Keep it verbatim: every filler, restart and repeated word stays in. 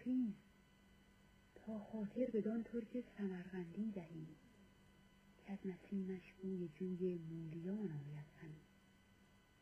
خیز تا خاطر بدان ترک سمرقندی دهیم که از نسیمش بوی جوی مولیان آید همی.